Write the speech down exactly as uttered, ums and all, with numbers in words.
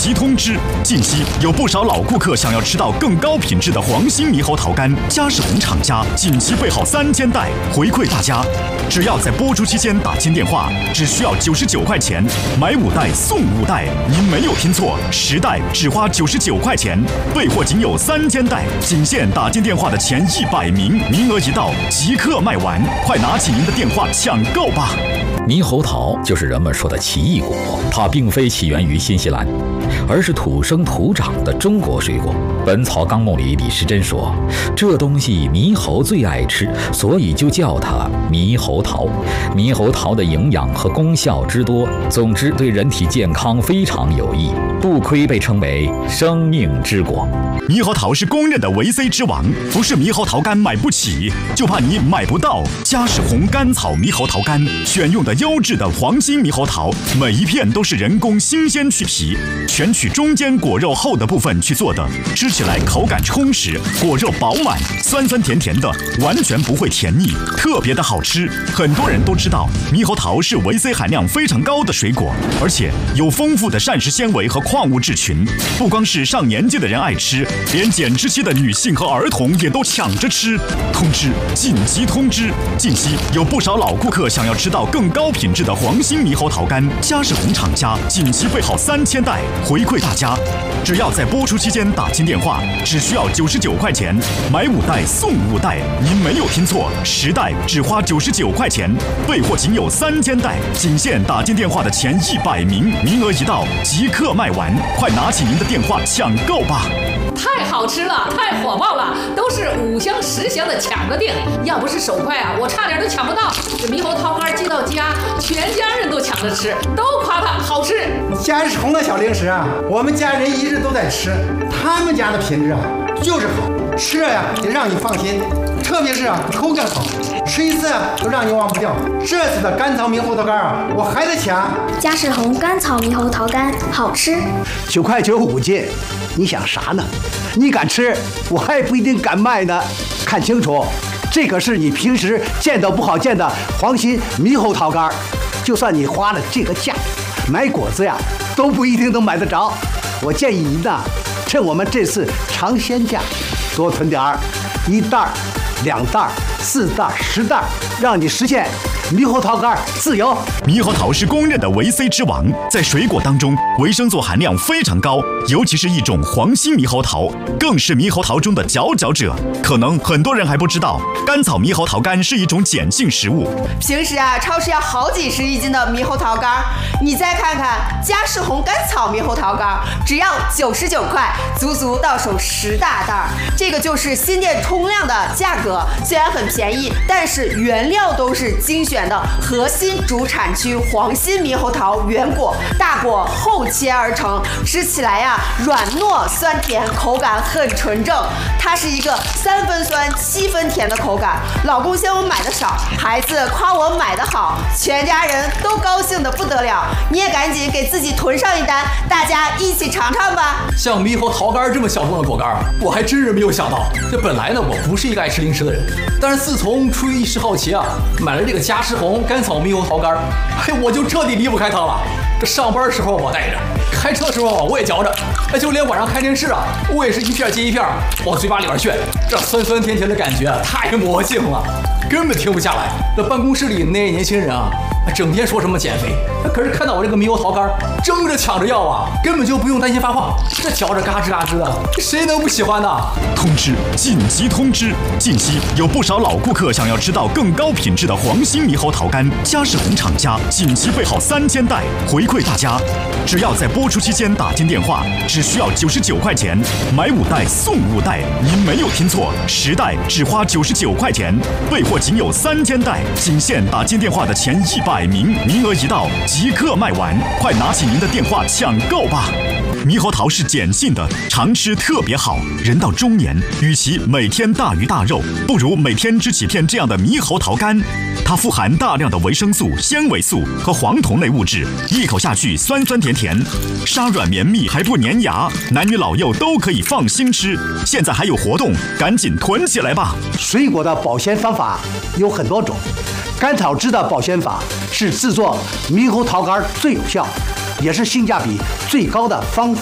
急通知！近期有不少老顾客想要吃到更高品质的黄心猕猴桃干，嘉士红厂家紧急备好三千袋，回馈大家。只要在播出期间打进电话，只需要九十九块钱，买五袋送五袋。您没有听错，十袋只花九十九块钱，备货仅有三千袋，仅限打进电话的前一百名，名额一到即刻卖完，快拿起您的电话抢购吧！ 猕猴桃就是人们说的奇异果，它并非起源于新西兰，而是土生土长的中国水果。《本草纲目》里李时珍说，这东西猕猴最爱吃，所以就叫它猕猴桃。猕猴桃的营养和功效之多，总之对人体健康非常有益，不亏被称为生命之果。 猕猴桃是公认的维 C 之王，不是猕猴桃干买不起，就怕你买不到。嘉士红甘草猕猴桃干，选用的优质的黄心猕猴桃，每一片都是人工新鲜去皮，全取中间果肉厚的部分去做的，吃起来口感充实，果肉饱满，酸酸甜甜的，完全不会甜腻，特别的好吃。很多人都知道，猕猴桃是维 C 含量非常高的水果，而且有丰富的膳食纤维和矿物质群，不光是上年纪的人爱吃，连减脂期的女性和儿童也都抢着吃。通知！紧急通知！近期有不少老顾客想要吃到更高品质的黄心猕猴桃干，嘉士红厂家紧急备好三千袋，回馈大家。只要在播出期间打进电话，只需要九十九块钱，买五袋送五袋。您没有听错，十袋只花九十九块钱，备货仅有三千袋，仅限打进电话的前一百名，名额一到即刻卖完，快拿起您的电话抢购吧！ 太好吃了，太火爆了，都是五香十香的抢个定。要不是手快啊，我差点都抢不到。这猕猴桃干寄到家，全家人都抢着吃，都夸它好吃。 嘉士红的小零食啊，我们家人一直都在吃，他们家的品质啊就是好，吃着呀得让你放心，特别是啊口感好，吃一次啊都让你忘不掉。这次的甘草猕猴桃干啊，我还得抢。 嘉士红甘草猕猴桃干好吃， 九块九五斤，你想啥呢？你敢吃，我还不一定敢卖呢。看清楚，这可是你平时见都不好见的黄心猕猴桃干，就算你花了这个价，买果子呀都不一定能买得着。我建议您呐，趁我们这次尝鲜价，多囤点儿，一袋、两袋、四袋、十袋，让你实现猕猴桃干自由。 猕猴桃是公认的维 C 之王，在水果当中维生素含量非常高，尤其是一种黄心猕猴桃，更是猕猴桃中的佼佼者。可能很多人还不知道，甘草猕猴桃干是一种碱性食物。 平时啊，超市要好几十一斤的猕猴桃干，你再看看嘉士红甘草猕猴桃干，只要九十九块，足足到手十大袋。这个就是新店冲量的价格，虽然很便宜，但是原料都是精选的核心主产区黄心猕猴桃原果，大果厚切而成，吃起来呀、啊、软糯酸甜，口感很纯正。它是一个三分酸七分甜的口感。老公嫌我买的少，孩子夸我买的好，全家人都高兴的不得了。你也赶紧给自己囤上一单，大家一起尝尝吧。 像猕猴桃干这么小众的果干，我还真是没有想到。这本来呢，我不是一个爱吃零食的人，但是自从出于一时好奇啊，买了这个嘉士红甘草猕猴桃干，嘿，我就彻底离不开它了。这上班时候我带着，开车的时候我也嚼着，哎，就连晚上看电视啊，我也是一片接一片往嘴巴里边炫。这酸酸甜甜的感觉太魔性了，根本停不下来。这办公室里那些年轻人啊，整天说什么减肥，可是看到我这个猕猴桃干，争着抢着要啊，根本就不用担心发胖，这嚼着嘎吱嘎吱的，谁能不喜欢呢？ 通知！紧急通知！近期有不少老顾客想要吃到更高品质的黄心猕猴桃干，嘉士红厂家紧急备好三千袋，回馈大家。只要在播出期间打进电话，只需要九十九块钱，买五袋送五袋。您没有听错，十袋只花九十九块钱，备货仅有三千袋，仅限打进电话的前一百名，名额一到即刻卖完，快拿起您的电话抢购吧！猕猴桃是碱性的，常吃特别好。人到中年，与其每天大鱼大肉，不如每天吃几片这样的猕猴桃干。它富含大量的维生素、纤维素和黄酮类物质，一口下去酸酸甜甜，沙软绵密还不粘牙，男女老幼都可以放心吃。现在还有活动，赶紧囤起来吧！ 水果的保鲜方法有很多种，甘草汁的保鲜法是制作猕猴桃干最有效，也是性价比最高的方法。